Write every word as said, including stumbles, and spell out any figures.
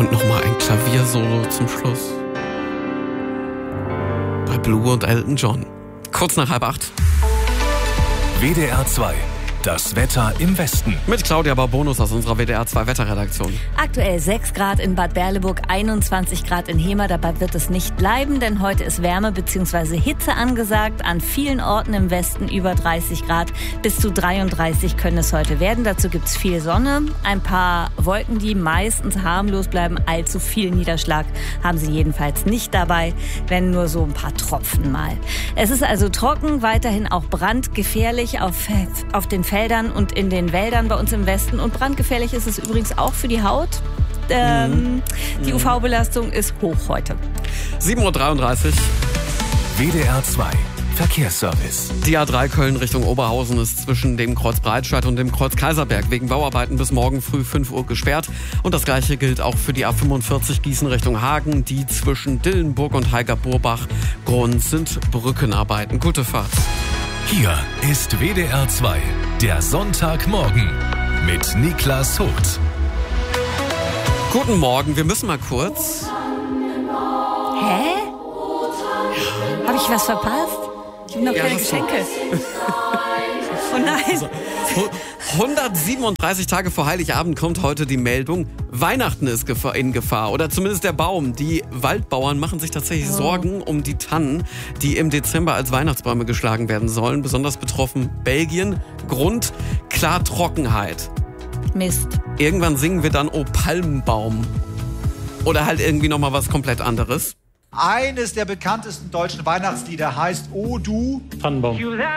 Und nochmal ein Klaviersolo zum Schluss. Bei Blue und Elton John. Kurz nach halb acht. W D R zwei. Das Wetter im Westen. Mit Claudia Barbonus aus unserer W D R zwei Wetterredaktion. Aktuell sechs Grad in Bad Berleburg, einundzwanzig Grad in Hemer. Dabei wird es nicht bleiben, denn heute ist Wärme bzw. Hitze angesagt. An vielen Orten im Westen über dreißig Grad. Bis zu dreiunddreißig können es heute werden. Dazu gibt es viel Sonne. Ein paar Wolken, die meistens harmlos bleiben. Allzu viel Niederschlag haben sie jedenfalls nicht dabei, wenn nur so ein paar Tropfen mal. Es ist also trocken, weiterhin auch brandgefährlich auf, auf den Feldern und in den Wäldern bei uns im Westen. Und brandgefährlich ist es übrigens auch für die Haut. Ähm, mhm. Die U V-Belastung ist hoch heute. sieben Uhr dreiunddreißig. W D R zwei Verkehrsservice. Die A drei Köln Richtung Oberhausen ist zwischen dem Kreuz Breitscheid und dem Kreuz Kaiserberg wegen Bauarbeiten bis morgen früh fünf Uhr gesperrt. Und das Gleiche gilt auch für die A fünfundvierzig Gießen Richtung Hagen. Die zwischen Dillenburg und Heiger-Burbach. Grund sind Brückenarbeiten. Gute Fahrt. Hier ist W D R zwei, der Sonntagmorgen mit Niklas Vogt. Guten Morgen, wir müssen mal kurz. Hä? Habe ich was verpasst? Ich habe noch Ja, keine hast du. Geschenke. Oh nein. Also, hundertsiebenunddreißig Tage vor Heiligabend kommt heute die Meldung, Weihnachten ist in Gefahr. Oder zumindest der Baum. Die Waldbauern machen sich tatsächlich Oh. Sorgen um die Tannen, die im Dezember als Weihnachtsbäume geschlagen werden sollen. Besonders betroffen Belgien. Grund, klar Trockenheit. Mist. Irgendwann singen wir dann O Palmenbaum. Oder halt irgendwie nochmal was komplett anderes. Eines der bekanntesten deutschen Weihnachtslieder heißt O du Tannenbaum.